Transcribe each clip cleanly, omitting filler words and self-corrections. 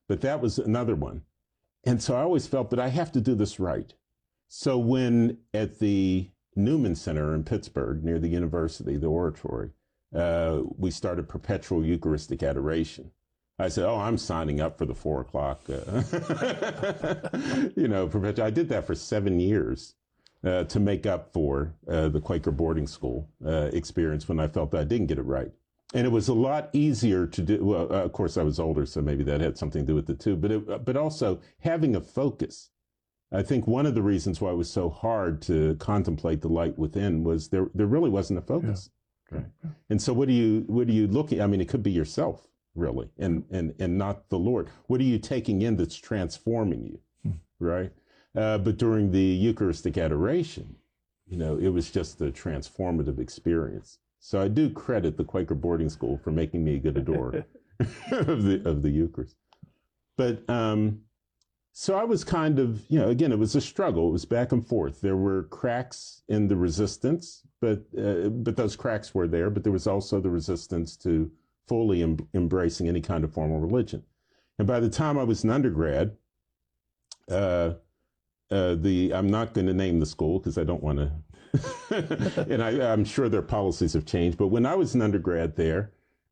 but that was another one. And so I always felt, but I have to do this right. So when at the Newman Center in Pittsburgh, near the university, the oratory, we started perpetual Eucharistic adoration. I said, "Oh, I'm signing up for the 4 o'clock." Perpetual. I did that for 7 years to make up for the Quaker boarding school experience when I felt that I didn't get it right. And it was a lot easier to do. Well, of course, I was older, so maybe that had something to do with it too. But also having a focus. I think one of the reasons why it was so hard to contemplate the light within was there really wasn't a focus. Yeah. Right. And so what are you looking? I mean, it could be yourself really, and not the Lord. What are you taking in that's transforming you, right? But during the Eucharistic adoration, it was just a transformative experience. So I do credit the Quaker boarding school for making me a good adorer of the Eucharist. But so I was kind of, again, it was a struggle. It was back and forth. There were cracks in the resistance, but those cracks were there. But there was also the resistance to fully embracing any kind of formal religion. And by the time I was an undergrad, I'm not going to name the school because I don't want to. And I'm sure their policies have changed. But when I was an undergrad there,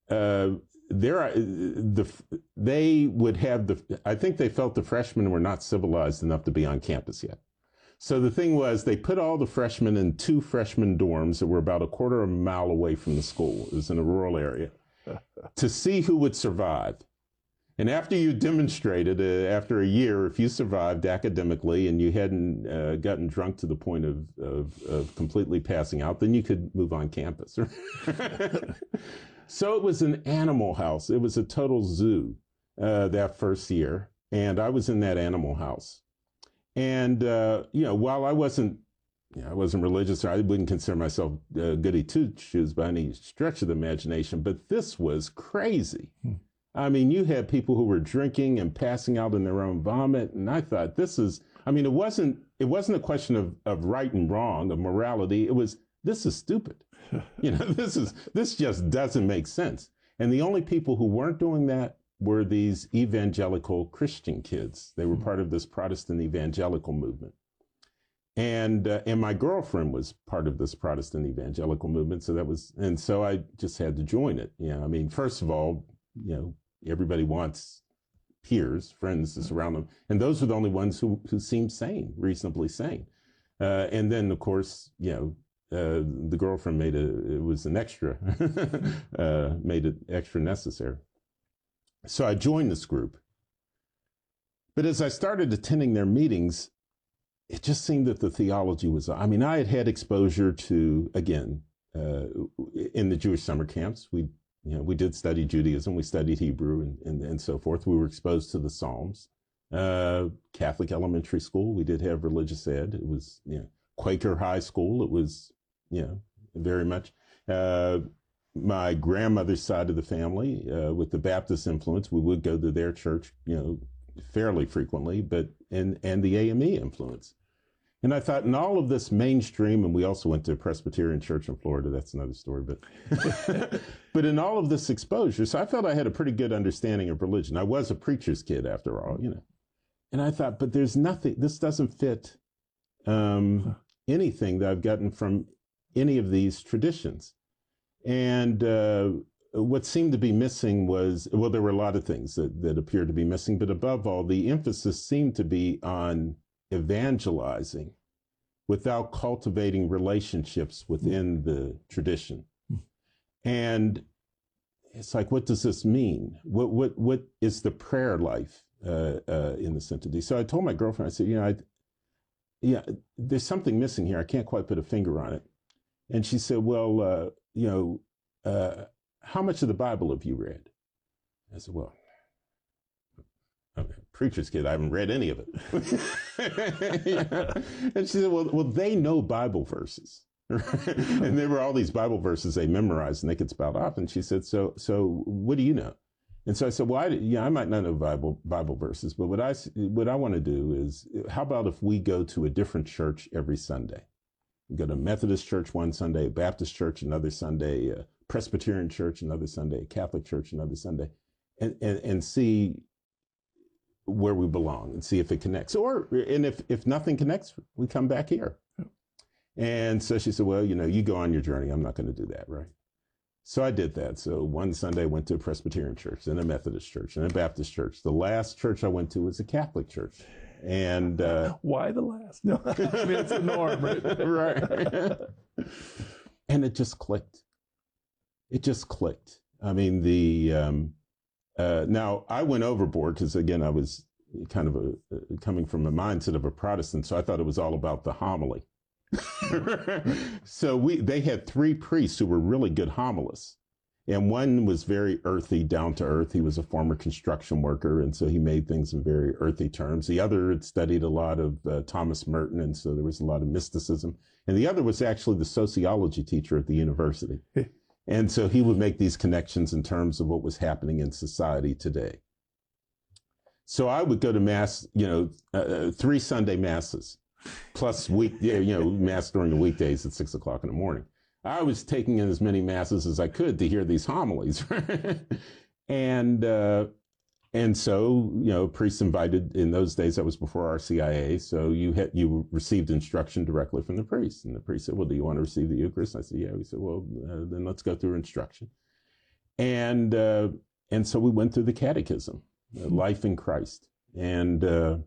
they would have I think they felt the freshmen were not civilized enough to be on campus yet. So the thing was, they put all the freshmen in 2 freshman dorms that were about a quarter of a mile away from the school. It was in a rural area to see who would survive. And after you demonstrated, after a year, if you survived academically and you hadn't gotten drunk to the point of completely passing out, then you could move on campus. So it was an animal house. It was a total zoo that first year. And I was in that animal house. And, while I wasn't religious, or I wouldn't consider myself goody two-shoes by any stretch of the imagination, but this was crazy. I mean, you had people who were drinking and passing out in their own vomit. And I thought it wasn't a question of right and wrong, of morality. It was, this is stupid. This just doesn't make sense. And the only people who weren't doing that were these evangelical Christian kids. They were part of this Protestant evangelical movement. And my girlfriend was part of this Protestant evangelical movement. So I just had to join it. First of all, everybody wants peers, friends to surround them. And those were the only ones who seemed sane, reasonably sane. And then, of course, the girlfriend made it extra necessary. So I joined this group. But as I started attending their meetings, it just seemed that the theology was, I had exposure to, again, in the Jewish summer camps, we did study Judaism, we studied Hebrew and so forth. We were exposed to the Psalms. Catholic elementary school, we did have religious ed. It was, Quaker high school. It was, very much. My grandmother's side of the family, with the Baptist influence, we would go to their church, fairly frequently, and the AME influence. And I thought in all of this mainstream, and we also went to a Presbyterian church in Florida, that's another story, but in all of this exposure, so I felt I had a pretty good understanding of religion. I was a preacher's kid after all, and I thought, but there's nothing, this doesn't fit anything that I've gotten from any of these traditions. And what seemed to be missing was, well, there were a lot of things that appeared to be missing, but above all, the emphasis seemed to be on evangelizing without cultivating relationships within the tradition. And it's like, what does this mean? What is the prayer life in the sanctity? So I told my girlfriend, I said, there's something missing here. I can't quite put a finger on it. And she said, well, how much of the Bible have you read? I said, well, I'm a preacher's kid. I haven't read any of it. And she said, well, they know Bible verses. And there were all these Bible verses they memorized and they could spout off. And she said, so what do you know? And so I said, well, I might not know Bible verses, but what I want to do is, how about if we go to a different church every Sunday? We go to a Methodist church one Sunday, a Baptist church another Sunday, a Presbyterian church another Sunday, a Catholic church another Sunday, and see where we belong and see if it connects. And if nothing connects, we come back here. And so she said, well, you go on your journey. I'm not going to do that, right? So I did that. So one Sunday I went to a Presbyterian church, then a Methodist church, and a Baptist church. The last church I went to was a Catholic church. And why the last? No, I mean, it's the norm, right? Right. And it just clicked. It just clicked. I mean, now I went overboard because, again, I was kind of coming from a mindset of a Protestant, so I thought it was all about the homily. So they had 3 priests who were really good homilists. And one was very earthy, down to earth. He was a former construction worker, and so he made things in very earthy terms. The other had studied a lot of Thomas Merton, and so there was a lot of mysticism. And the other was actually the sociology teacher at the university. And so he would make these connections in terms of what was happening in society today. So I would go to mass, 3 Sunday masses, plus mass during the weekdays at 6 o'clock in the morning. I was taking in as many masses as I could to hear these homilies. And so, priests invited, in those days, that was before RCIA, so you received instruction directly from the priest. And the priest said, well, do you want to receive the Eucharist? I said, yeah. He said, well, then let's go through instruction. And so we went through the catechism, life in Christ. And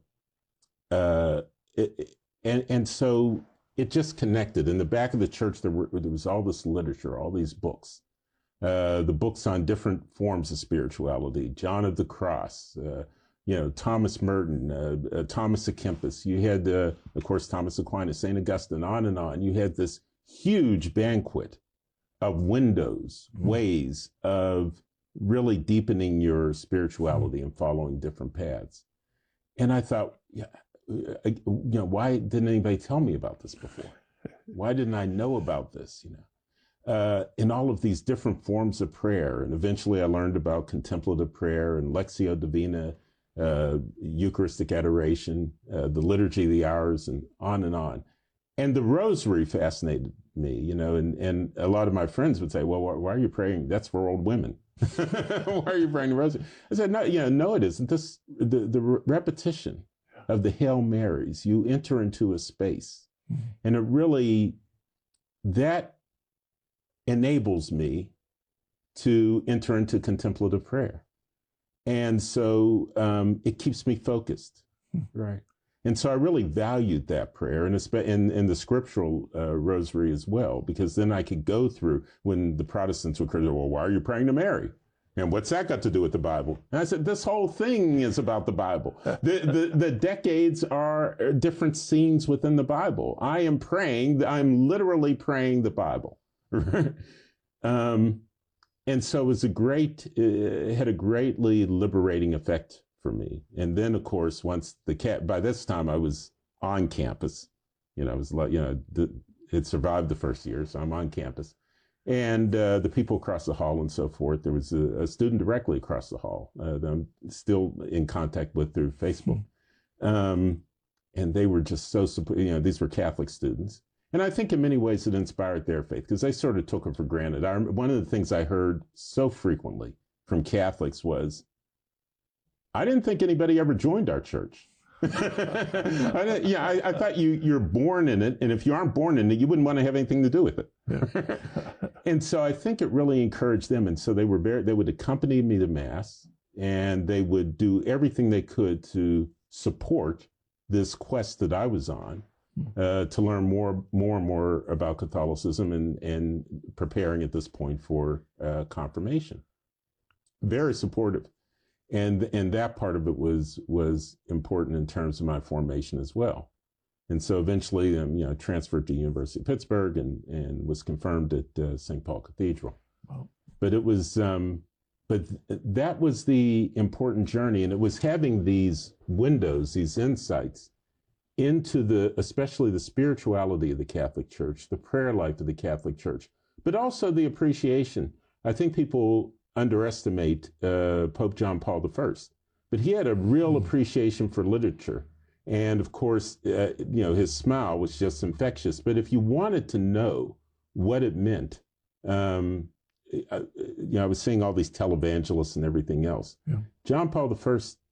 so it just connected. In the back of the church, there was all this literature, all these books. The books on different forms of spirituality, John of the Cross, Thomas Merton, Thomas à Kempis. You had, of course, Thomas Aquinas, St. Augustine, on and on. You had this huge banquet of windows, ways of really deepening your spirituality and following different paths. And I thought, why didn't anybody tell me about this before? Why didn't I know about this, in all of these different forms of prayer? And eventually I learned about contemplative prayer and Lectio Divina, Eucharistic adoration, the Liturgy of the Hours, and on and on. And the rosary fascinated me, and a lot of my friends would say, well, why are you praying? That's for old women. Why are you praying the rosary? I said, no, it isn't. The repetition of the Hail Marys, you enter into a space, and it really, that enables me to enter into contemplative prayer. And so it keeps me focused, right? And so I really valued that prayer, and in the scriptural rosary as well, because then I could go through, when the Protestants would criticize, well, why are you praying to Mary? And what's that got to do with the Bible? And I said, this whole thing is about the Bible. The decades are different scenes within the Bible. I'm literally praying the Bible. And so it was it had a greatly liberating effect for me. And then, of course, by this time I was on campus, I was like, it survived the first year, so I'm on campus. And the people across the hall and so forth, there was a student directly across the hall that I'm still in contact with through Facebook. And they were just so, these were Catholic students. And I think in many ways it inspired their faith, because they sort of took it for granted. One of the things I heard so frequently from Catholics was, I didn't think anybody ever joined our church. I thought you're born in it, and if you aren't born in it, you wouldn't want to have anything to do with it. Yeah. And so I think it really encouraged them, and so they would accompany me to Mass, and they would do everything they could to support this quest that I was on, to learn more and more about Catholicism and preparing at this point for confirmation. Very supportive. And that part of it was important in terms of my formation as well. And so eventually, transferred to University of Pittsburgh and was confirmed at St. Paul Cathedral. Wow. But it was, that was the important journey, and it was having these windows, these insights into especially the spirituality of the Catholic Church, the prayer life of the Catholic Church, but also the appreciation. I think people underestimate Pope John Paul I, but he had a real appreciation for literature. And of course, his smile was just infectious. But if you wanted to know what it meant, I was seeing all these televangelists and everything else. Yeah. John Paul I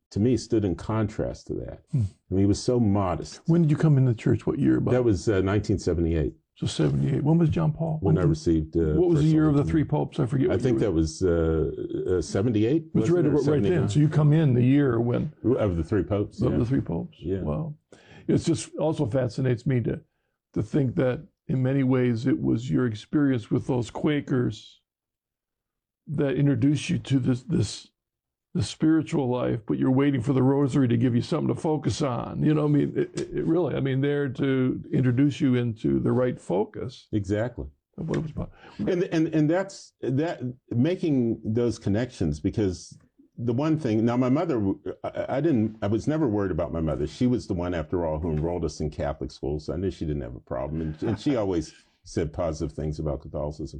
to me, stood in contrast to that. I mean, he was so modest. When did you come into the church? What year? That was 1978. So 78. When was John Paul? When I received. What was the year of the three popes? I forget. I think that was 78. It was right then. So you come in the year when of the three popes. Of the three popes. Yeah. Wow. It's just also fascinates me to think that in many ways it was your experience with those Quakers that introduced you to this spiritual life, but you're waiting for the rosary to give you something to focus on. You know, I mean, it really, I mean, there to introduce you into the right focus. Exactly. Of what it was about. And that's making those connections, because the one thing, now my mother, I was never worried about my mother. She was the one, after all, who enrolled us in Catholic school, so I knew she didn't have a problem. And she always said positive things about Catholicism.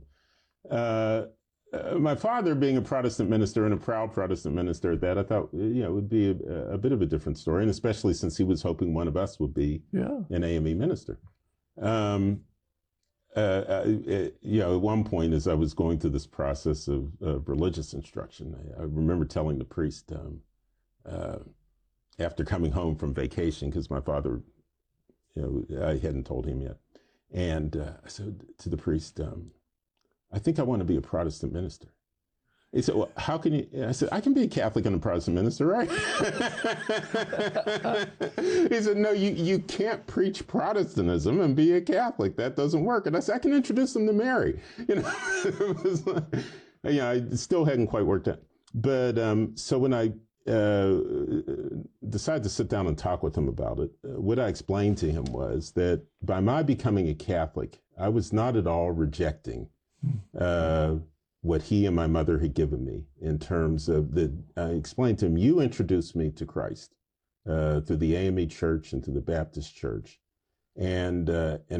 My father, being a Protestant minister and a proud Protestant minister at that, I thought, it would be a bit of a different story, and especially since he was hoping one of us would be an AME minister. At one point, as I was going through this process of religious instruction, I remember telling the priest after coming home from vacation, because my father, I hadn't told him yet, and I said to the priest, I think I want to be a Protestant minister. He said, well, how can you? I said, I can be a Catholic and a Protestant minister, right? He said, no, you can't preach Protestantism and be a Catholic. That doesn't work. And I said, I can introduce them to Mary. It was like, I still hadn't quite worked out. But so when I decided to sit down and talk with him about it, what I explained to him was that by my becoming a Catholic, I was not at all rejecting what he and my mother had given me in terms of I explained to him, you introduced me to Christ through the AME Church and through the Baptist Church, and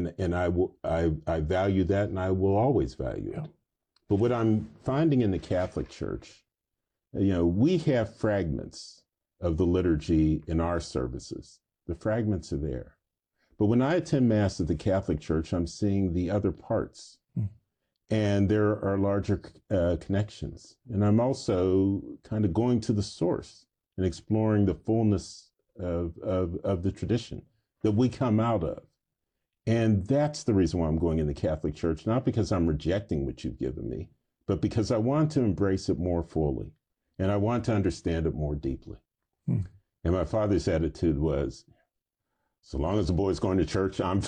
I value that, and I will always value it. But what I'm finding in the Catholic Church, we have fragments of the liturgy in our services. The fragments are there, but when I attend Mass at the Catholic Church, I'm seeing the other parts. And there are larger connections. And I'm also kind of going to the source and exploring the fullness of the tradition that we come out of. And that's the reason why I'm going in the Catholic Church, not because I'm rejecting what you've given me, but because I want to embrace it more fully. And I want to understand it more deeply. And my father's attitude was, so long as the boy's going to church, I'm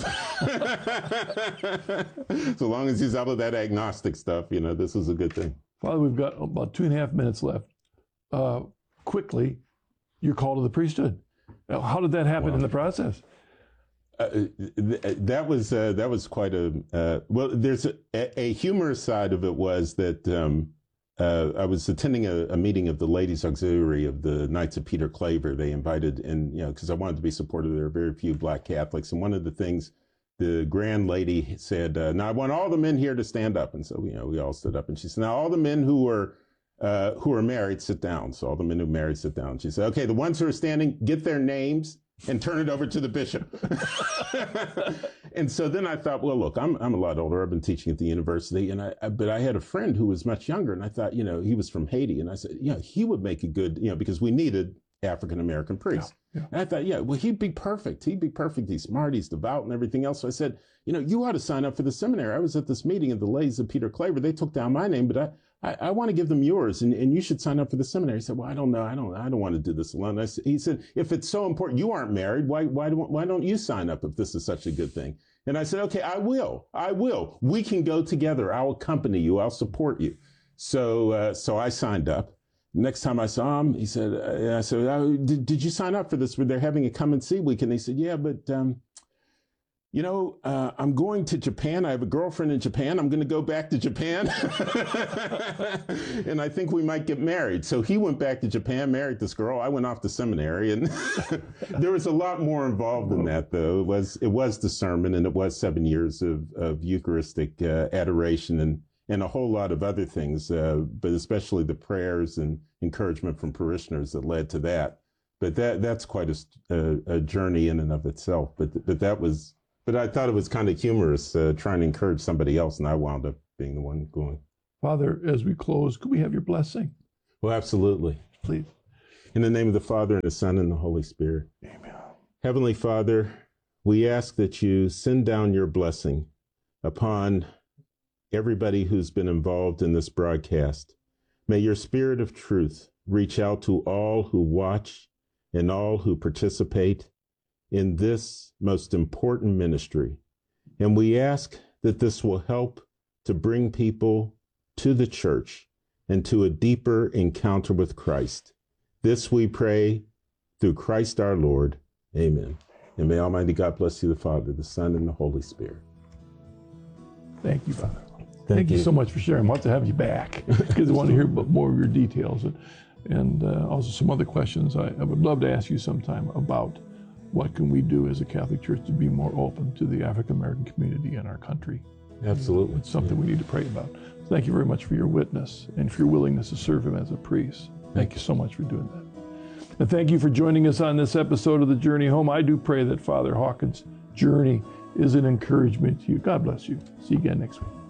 so long as he's out of that agnostic stuff, this is a good thing. Father, we've got about 2.5 minutes left. Quickly, you're called to the priesthood. Now, how did that happen in the process? That was quite well, there's a humorous side of it was that I was attending a meeting of the Ladies Auxiliary of the Knights of Peter Claver. They invited, and because I wanted to be supportive, there are very few Black Catholics. And one of the things the grand lady said, now I want all the men here to stand up. And so, we all stood up, and she said, now all the men who are married, sit down. So all the men who are married, sit down. She said, okay, the ones who are standing, get their names and turn it over to the bishop. And so then I thought, well, look, I'm a lot older. I've been teaching at the university, but I had a friend who was much younger, and I thought, he was from Haiti, and I said, he would make a good, because we needed African-American priests. Yeah. And I thought, well, he'd be perfect. He'd be perfect. He's smart, he's devout and everything else. So I said, you ought to sign up for the seminary. I was at this meeting of the Ladies of Peter Claver. They took down my name, but I want to give them yours, and you should sign up for the seminary. He said, well, I don't know. I don't want to do this alone. He said, if it's so important, you aren't married. Why don't you sign up if this is such a good thing? And I said, okay, I will. We can go together. I'll accompany you. I'll support you. So I signed up. Next time I saw him, he said, I said, did you sign up for this? They're having a come and see week. And he said, yeah, but I'm going to Japan. I have a girlfriend in Japan. I'm going to go back to Japan. And I think we might get married. So he went back to Japan, married this girl. I went off to seminary. And there was a lot more involved than that, though. It was the sermon, and it was 7 years of Eucharistic adoration and a whole lot of other things, but especially the prayers and encouragement from parishioners that led to that. But that's quite a journey in and of itself. But I thought it was kind of humorous trying to encourage somebody else, and I wound up being the one going. Father, as we close, could we have your blessing? Well, absolutely. Please. In the name of the Father, and the Son, and the Holy Spirit. Amen. Heavenly Father, we ask that you send down your blessing upon everybody who's been involved in this broadcast. May your spirit of truth reach out to all who watch and all who participate in this most important ministry. And we ask that this will help to bring people to the church and to a deeper encounter with Christ. This we pray through Christ our Lord. Amen. And may Almighty God bless you, the Father, the Son, and the Holy Spirit. Thank you, Father. Thank you so much for sharing. I want to have you back because I want to hear more of your details and also some other questions I would love to ask you sometime about what can we do as a Catholic Church to be more open to the African American community in our country. Absolutely. It's something we need to pray about. Thank you very much for your witness and for your willingness to serve him as a priest. Thank you so much for doing that. And thank you for joining us on this episode of The Journey Home. I do pray that Father Hawkins' journey is an encouragement to you. God bless you. See you again next week.